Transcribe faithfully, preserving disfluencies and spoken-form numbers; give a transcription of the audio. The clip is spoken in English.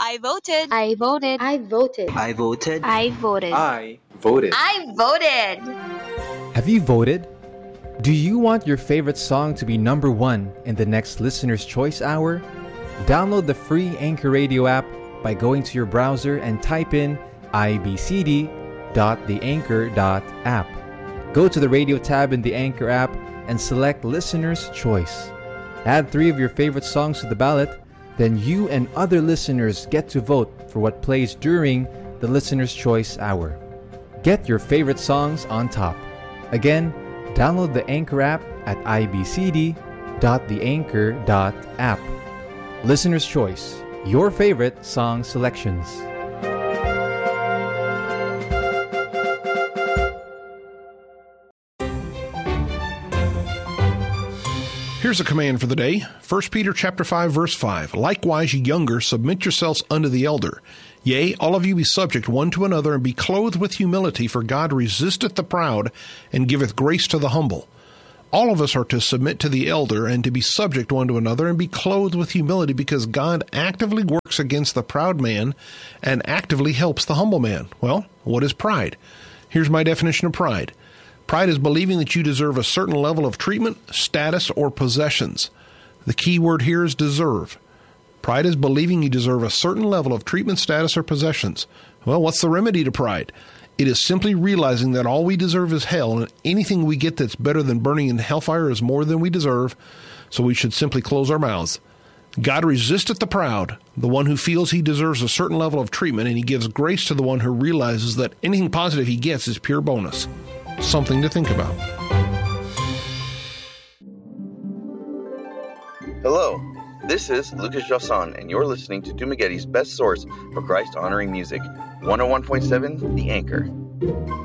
I voted. I voted. I voted. I voted. I voted. I voted. I voted. Have you voted? Do you want your favorite song to be number one in the next Listener's Choice Hour? Download the free Anchor Radio app by going to your browser and type in i b c d dot the anchor dot app. Go to the radio tab in the Anchor app and select Listener's Choice. Add three of your favorite songs to the ballot, then you and other listeners get to vote for what plays during the Listener's Choice Hour. Get your favorite songs on top. Again, download the Anchor app at i b c d dot the anchor dot app. Listener's Choice, your favorite song selections. Here's a command for the day. First Peter chapter five, verse five. Likewise, ye younger, submit yourselves unto the elder. Yea, all of you be subject one to another, and be clothed with humility, for God resisteth the proud, and giveth grace to the humble. All of us are to submit to the elder and to be subject one to another and be clothed with humility, because God actively works against the proud man and actively helps the humble man. Well, what is pride? Here's my definition of pride. Pride is believing that you deserve a certain level of treatment, status, or possessions. The key word here is deserve. Pride is believing you deserve a certain level of treatment, status, or possessions. Well, what's the remedy to pride? It is simply realizing that all we deserve is hell, and anything we get that's better than burning in hellfire is more than we deserve, so we should simply close our mouths. God resisteth the proud, the one who feels he deserves a certain level of treatment, and he gives grace to the one who realizes that anything positive he gets is pure bonus. Something to think about. Hello, this is Lucas Joson, and you're listening to Dumagetti's best source for Christ-honoring music, one oh one point seven The Anchor.